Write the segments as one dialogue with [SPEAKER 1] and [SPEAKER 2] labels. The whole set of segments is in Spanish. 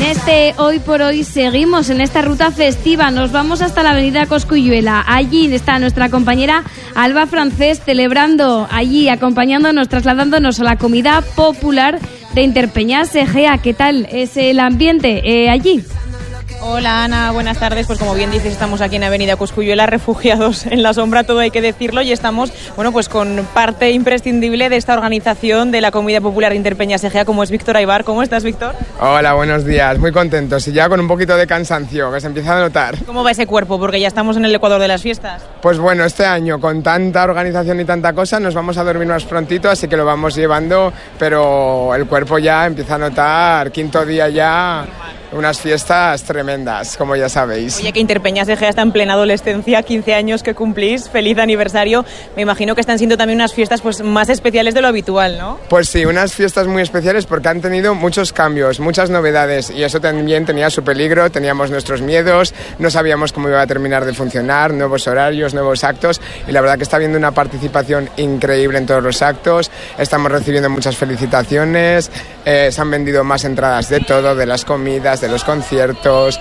[SPEAKER 1] En este Hoy por Hoy seguimos en esta ruta festiva. Nos vamos hasta la avenida Cosculluela. Allí está nuestra compañera Alba Francés celebrando allí, acompañándonos, trasladándonos a la comida popular de Interpeñas Egea. ¿Qué tal es el ambiente allí?
[SPEAKER 2] Hola Ana, buenas tardes. Pues como bien dices, estamos aquí en Avenida Cosculluela, refugiados en la sombra, todo hay que decirlo, y estamos, bueno, pues con parte imprescindible de esta organización de la comida popular de Interpeñas Egea, como es Víctor Aybar. ¿Cómo estás, Víctor?
[SPEAKER 3] Hola, buenos días, muy contentos y ya con un poquito de cansancio, que se empieza a notar.
[SPEAKER 2] ¿Cómo va ese cuerpo? Porque ya estamos en el Ecuador de las fiestas.
[SPEAKER 3] Pues bueno, este año con tanta organización y tanta cosa nos vamos a dormir más prontito, así que lo vamos llevando, pero el cuerpo ya empieza a notar, quinto día ya, unas fiestas tremendas, como ya sabéis.
[SPEAKER 2] Oye, que Interpeñas Egea está en plena adolescencia, 15 años que cumplís, feliz aniversario. Me imagino que están siendo también unas fiestas pues más especiales de lo habitual, ¿no?
[SPEAKER 3] Pues sí, unas fiestas muy especiales porque han tenido muchos cambios, muchas novedades, y eso también tenía su peligro, teníamos nuestros miedos, no sabíamos cómo iba a terminar de funcionar, nuevos horarios, nuevos actos, y la verdad que está habiendo una participación increíble en todos los actos, estamos recibiendo muchas felicitaciones, se han vendido más entradas de todo, de las comidas, de los conciertos,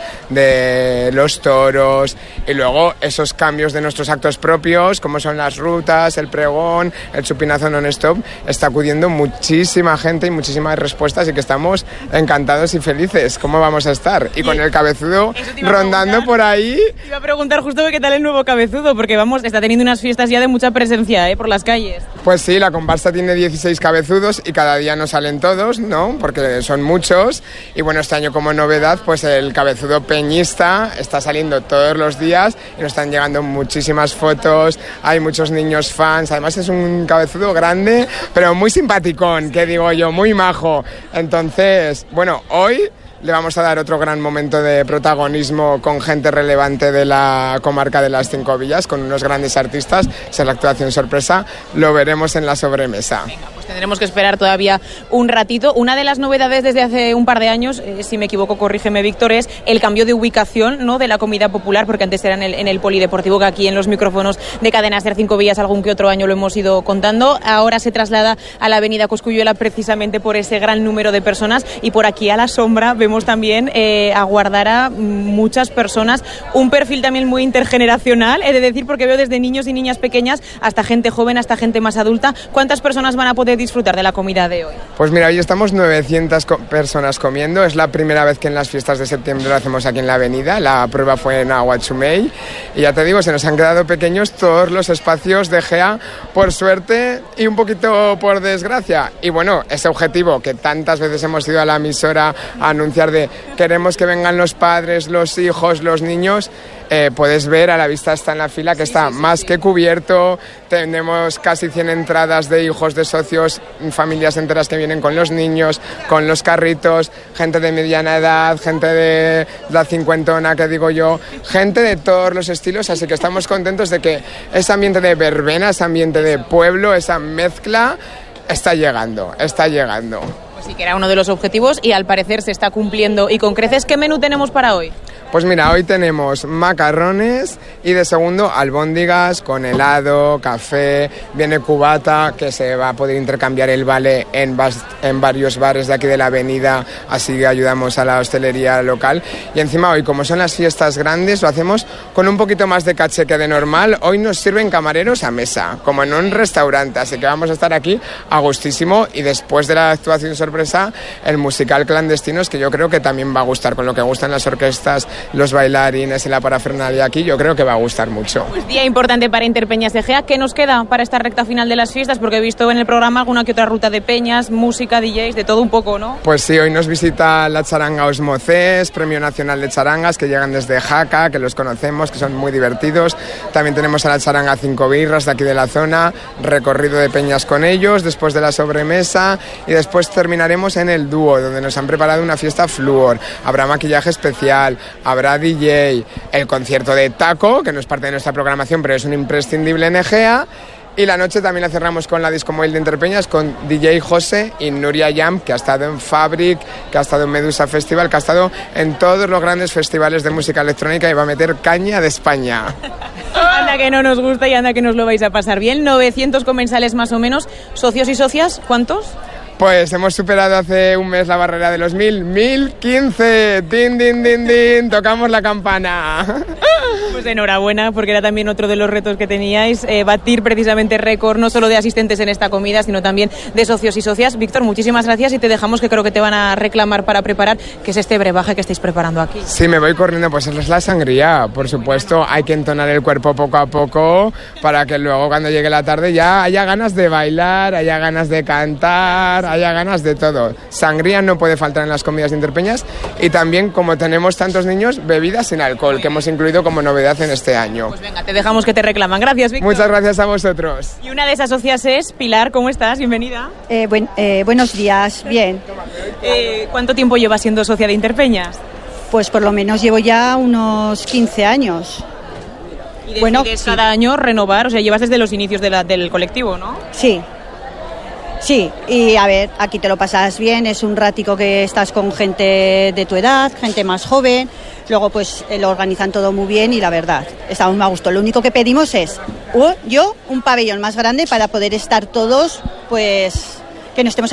[SPEAKER 3] de los toros, y luego esos cambios de nuestros actos propios, como son las rutas, el pregón, el chupinazo non-stop, está acudiendo muchísima gente y muchísimas respuestas, y que estamos encantados y felices. ¿Cómo vamos a estar? Y con el cabezudo rondando por ahí.
[SPEAKER 2] Te iba a preguntar justo qué tal el nuevo cabezudo, porque vamos, está teniendo unas fiestas ya de mucha presencia por las calles.
[SPEAKER 3] Pues sí, la comparsa tiene 16 cabezudos y cada día no salen todos, ¿no? Porque son muchos, y bueno, este año como novedad, pues el cabezudo peñista está saliendo todos los días y nos están llegando muchísimas fotos, hay muchos niños fans, además es un cabezudo grande, pero muy simpaticón, que digo yo, muy majo. Entonces, bueno, hoy le vamos a dar otro gran momento de protagonismo con gente relevante de la comarca de las Cinco Villas, con unos grandes artistas. Es la actuación sorpresa, lo veremos en la sobremesa.
[SPEAKER 2] Venga, pues tendremos que esperar todavía un ratito. Una de las novedades desde hace un par de años, si me equivoco, corrígeme Víctor, es el cambio de ubicación, ¿no?, de la comida popular, porque antes era en el polideportivo, que aquí en los micrófonos de Cadena Ser Cinco Villas algún que otro año lo hemos ido contando. Ahora se traslada a la avenida Cosculluela precisamente por ese gran número de personas, y por aquí a la sombra vemos también aguardar a muchas personas, un perfil también muy intergeneracional, he de decir, porque veo desde niños y niñas pequeñas hasta gente joven, hasta gente más adulta. ¿Cuántas personas van a poder disfrutar de la comida de hoy?
[SPEAKER 3] Pues mira, hoy estamos 900 personas comiendo, es la primera vez que en las fiestas de septiembre lo hacemos aquí en la avenida, la prueba fue en Aguachumey, y ya te digo, se nos han quedado pequeños todos los espacios de Egea, por suerte y un poquito por desgracia, y bueno, ese objetivo que tantas veces hemos ido a la emisora a anunciar de queremos que vengan los padres, los hijos, los niños, puedes ver, a la vista está en la fila, que está más que cubierto, tenemos casi 100 entradas de hijos de socios, familias enteras que vienen con los niños, con los carritos, gente de mediana edad, gente de la cincuentona, que digo yo, gente de todos los estilos, así que estamos contentos de que ese ambiente de verbena, ese ambiente de pueblo, esa mezcla, está llegando.
[SPEAKER 2] Pues sí, que era uno de los objetivos y al parecer se está cumpliendo y con creces. ¿Qué menú tenemos para hoy?
[SPEAKER 3] Pues mira, hoy tenemos macarrones y de segundo albóndigas con helado, café, viene cubata, que se va a poder intercambiar el vale en varios bares de aquí de la avenida, así ayudamos a la hostelería local. Y encima hoy, como son las fiestas grandes, lo hacemos con un poquito más de caché que de normal. Hoy nos sirven camareros a mesa, como en un restaurante, así que vamos a estar aquí a gustísimo, y después de la actuación sorpresa, el musical Clandestinos, que yo creo que también va a gustar, con lo que gustan las orquestas, los bailarines y la parafernalia aquí, yo creo que va a gustar mucho.
[SPEAKER 2] Pues día importante para Interpeñas Egea. ¿Qué nos queda para esta recta final de las fiestas? Porque he visto en el programa alguna que otra ruta de peñas, música, DJs, de todo un poco, ¿no?
[SPEAKER 3] Pues sí, hoy nos visita la charanga Osmocés, Premio Nacional de Charangas, que llegan desde Jaca, que los conocemos, que son muy divertidos. También tenemos a la charanga Cinco Birras de aquí de la zona, recorrido de peñas con ellos, después de la sobremesa, y después terminaremos en el dúo, donde nos han preparado una fiesta flúor. Habrá maquillaje especial, habrá DJ, el concierto de Taco, que no es parte de nuestra programación, pero es un imprescindible en Egea, y la noche también la cerramos con la Disco Móvil de Interpeñas, con DJ José y Nuria Jam, que ha estado en Fabric, que ha estado en Medusa Festival, que ha estado en todos los grandes festivales de música electrónica, y va a meter caña de España.
[SPEAKER 2] Anda que no nos gusta y anda que nos lo vais a pasar bien. 900 comensales más o menos. ¿Socios y socias? ¿Cuántos?
[SPEAKER 3] Pues hemos superado hace un mes la barrera de los 1015. ¡Din, din, din, din! Tocamos la campana.
[SPEAKER 2] Pues enhorabuena, porque era también otro de los retos que teníais, batir precisamente récord, no solo de asistentes en esta comida, sino también de socios y socias. Víctor, muchísimas gracias y te dejamos, que creo que te van a reclamar para preparar, que es este brebaje que estáis preparando aquí.
[SPEAKER 3] Sí, me voy corriendo, pues es la sangría, por supuesto. Hay que entonar el cuerpo poco a poco para que luego cuando llegue la tarde ya haya ganas de bailar, haya ganas de cantar, haya ganas de todo. Sangría no puede faltar en las comidas de Interpeñas y también, como tenemos tantos niños, bebidas sin alcohol, que hemos incluido como novedad en este año.
[SPEAKER 2] Pues venga, te dejamos que te reclaman. Gracias, Víctor.
[SPEAKER 3] Muchas gracias a vosotros.
[SPEAKER 2] Y una de esas socias es Pilar. ¿Cómo estás? Bienvenida.
[SPEAKER 4] Buenos días, bien.
[SPEAKER 2] ¿Cuánto tiempo llevas siendo socia de Interpeñas?
[SPEAKER 4] Pues por lo menos llevo ya unos 15 años.
[SPEAKER 2] Y decides cada año renovar, o sea, llevas desde los inicios del colectivo, ¿no?
[SPEAKER 4] Sí. Sí, y a ver, aquí te lo pasas bien, es un ratico que estás con gente de tu edad, gente más joven, luego pues lo organizan todo muy bien y la verdad, estamos muy a gusto. Lo único que pedimos es, un pabellón más grande para poder estar todos, pues, que no estemos